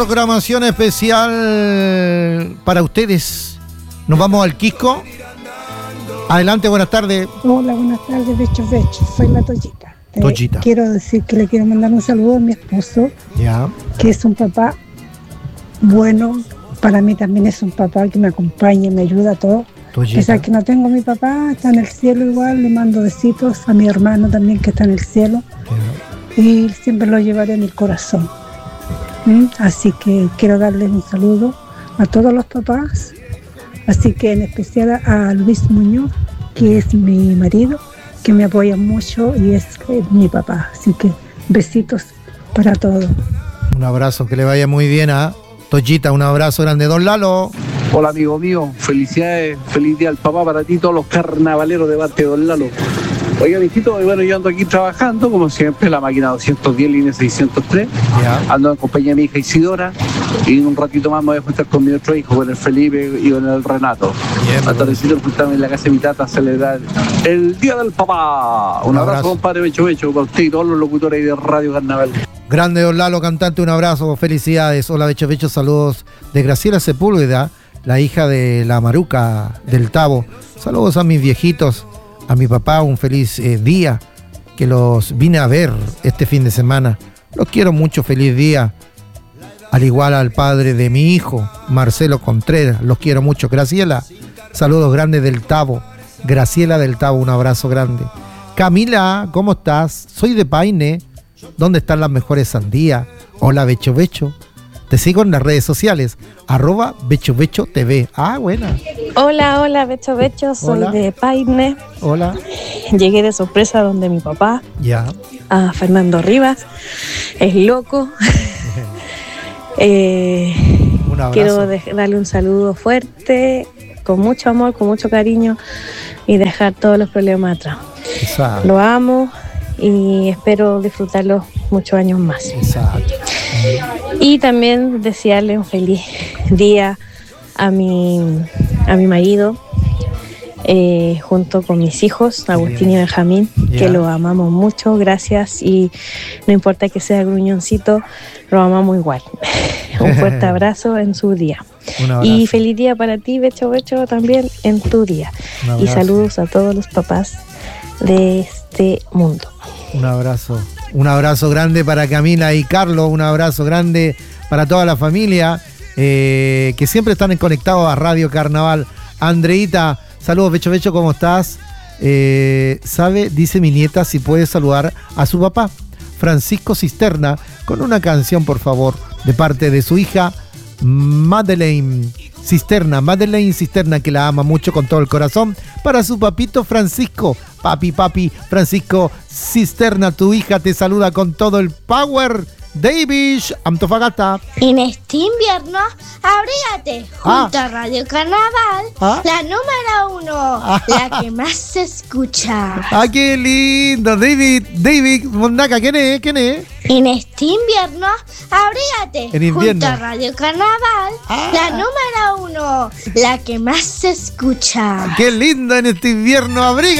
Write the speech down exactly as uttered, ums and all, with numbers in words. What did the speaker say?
Programación especial para ustedes. Nos vamos al Quisco. Adelante, buenas tardes. Hola, buenas tardes, Becho Becho. Soy la Toyita. Eh, Toyita. Quiero decir que le quiero mandar un saludo a mi esposo, Ya. que es un papá bueno. Para mí también es un papá que me acompaña, me ayuda a todo. Toyita. Pese a que no tengo a mi papá, está en el cielo igual, le mando besitos a mi hermano también que está en el cielo. Ya. Y siempre lo llevaré en el corazón. ¿Mm? Así que quiero darles un saludo a todos los papás, así que en especial a Luis Muñoz, que es mi marido, que me apoya mucho y es eh, mi papá. Así que besitos para todos. Un abrazo, que le vaya muy bien a Toyita. Un abrazo grande, don Lalo. Hola amigo mío, felicidades, feliz día al papá para ti, todos los carnavaleros de parte de don Lalo. Oiga, mijito, bueno, yo ando aquí trabajando, como siempre, la máquina doscientos diez, línea seiscientos tres. Ya. Ando en compañía de mi hija Isidora. Y en un ratito más me voy a juntar con mi otro hijo, con el Felipe y con el Renato. Bien, a tardecito juntarme en la casa de mi tata a celebrar el Día del Papá. Un, Un abrazo, abrazo. compadre Becho Becho, para usted y todos los locutores de Radio Carnaval. Grande, don Lalo, cantante, un abrazo, felicidades. Hola, Becho Becho, saludos de Graciela Sepúlveda, la hija de la Maruca del Tabo. Saludos a mis viejitos, a mi papá, un feliz eh, día, que los vine a ver este fin de semana. Los quiero mucho, feliz día. Al igual al padre de mi hijo, Marcelo Contreras, los quiero mucho. Graciela, saludos grandes del Tabo. Graciela del Tabo, un abrazo grande. Camila, ¿cómo estás? Soy de Paine. ¿Dónde están las mejores sandías? Hola, Becho Becho. Te sigo en las redes sociales, arroba Becho Becho T V. Ah, buena. Hola, hola, Becho Becho, soy Hola. de Paine. Hola. Llegué de sorpresa donde mi papá, Ya. a Fernando Rivas, es loco. eh, Un abrazo. quiero de- darle un saludo fuerte, con mucho amor, con mucho cariño y dejar todos los problemas atrás. Exacto. Lo amo y espero disfrutarlo muchos años más. Exacto. Y también desearle un feliz día a mi, a mi marido, eh, junto con mis hijos, Agustín y Benjamín, Ya. que lo amamos mucho, gracias, y no importa que sea gruñoncito, lo amamos igual. Un fuerte abrazo en su día. Un abrazo. Y feliz día para ti, Becho Becho, también en tu día. Un Y abrazo. saludos a todos los papás de este mundo. Un abrazo. Un abrazo grande para Camila y Carlos. Un abrazo grande para toda la familia eh, que siempre están conectados a Radio Carnaval. Andreita, saludos, Becho Becho, ¿cómo estás? Eh, ¿Sabe? Dice mi nieta si puede saludar a su papá, Francisco Cisterna, con una canción, por favor, de parte de su hija Madeleine Cisterna, Madeleine Cisterna, que la ama mucho con todo el corazón, para su papito Francisco. Papi, papi, Francisco Cisterna, tu hija te saluda con todo el power. David, Antofagasta. En este invierno, abrígate junto Ah. a Radio Carnaval, Ah. la número uno, la que más se escucha. ¡Ah, qué lindo! David, David, Mondaca, ¿quién es? ¿Quién es? En este invierno, abrígate En invierno. junto a Radio Carnaval, Ah. la número uno, la que más se escucha. ¡Qué lindo en este invierno! ¡Abriga!